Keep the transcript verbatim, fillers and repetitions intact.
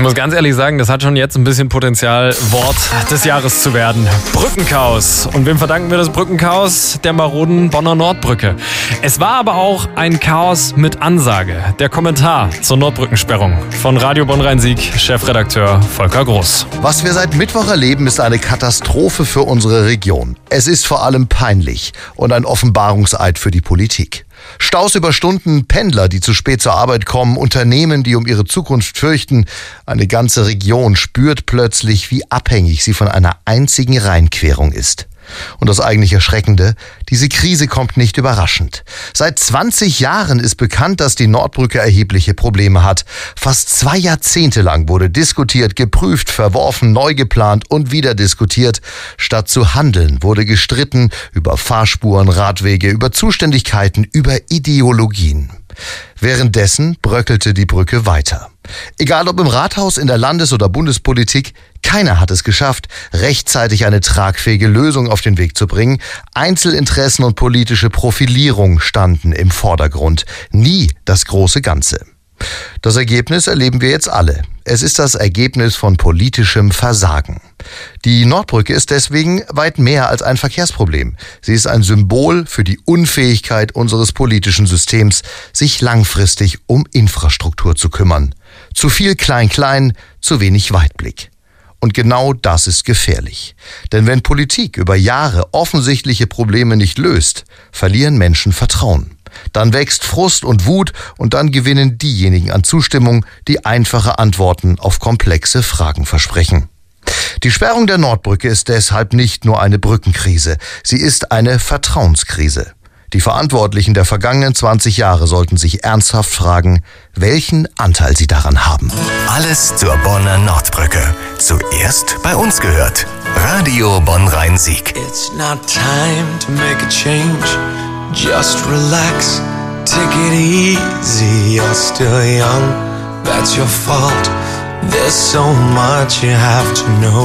muss ganz ehrlich sagen, das hat schon jetzt ein bisschen Potenzial, Wort des Jahres zu werden. Brückenchaos. Und wem verdanken wir das Brückenchaos? Der maroden Bonner Nordbrücke. Es war aber auch ein Chaos mit Ansage. Der Kommentar zur Nordbrückensperrung von Radio Bonn-Rhein-Sieg, Chefredakteur Volker Groß. Was wir seit Mittwoch erleben, ist eine Katastrophe für unsere Region. Es ist vor allem peinlich und ein Offenbarungseid für die Politik. Staus über Stunden, Pendler, die zu spät zur Arbeit kommen, Unternehmen, die um ihre Zukunft fürchten. Eine ganze Region spürt plötzlich, wie abhängig sie von einer einzigen Rheinquerung ist. Und das eigentlich Erschreckende, diese Krise kommt nicht überraschend. Seit zwanzig Jahren ist bekannt, dass die Nordbrücke erhebliche Probleme hat. Fast zwei Jahrzehnte lang wurde diskutiert, geprüft, verworfen, neu geplant und wieder diskutiert. Statt zu handeln, wurde gestritten über Fahrspuren, Radwege, über Zuständigkeiten, über Ideologien. Währenddessen bröckelte die Brücke weiter. Egal ob im Rathaus, in der Landes- oder Bundespolitik, keiner hat es geschafft, rechtzeitig eine tragfähige Lösung auf den Weg zu bringen. Einzelinteressen und politische Profilierung standen im Vordergrund, nie das große Ganze. Das Ergebnis erleben wir jetzt alle. Es ist das Ergebnis von politischem Versagen. Die Nordbrücke ist deswegen weit mehr als ein Verkehrsproblem. Sie ist ein Symbol für die Unfähigkeit unseres politischen Systems, sich langfristig um Infrastruktur zu kümmern. Zu viel Klein-Klein, zu wenig Weitblick. Und genau das ist gefährlich. Denn wenn Politik über Jahre offensichtliche Probleme nicht löst, verlieren Menschen Vertrauen. Dann wächst Frust und Wut und dann gewinnen diejenigen an Zustimmung, die einfache Antworten auf komplexe Fragen versprechen. Die Sperrung der Nordbrücke ist deshalb nicht nur eine Brückenkrise, sie ist eine Vertrauenskrise. Die Verantwortlichen der vergangenen zwanzig Jahre sollten sich ernsthaft fragen, welchen Anteil sie daran haben. Alles zur Bonner Nordbrücke. Zuerst bei uns gehört. Radio Bonn-Rhein-Sieg. It's not time to make a change. Just relax, take it easy. You're still young, that's your fault. There's so much you have to know.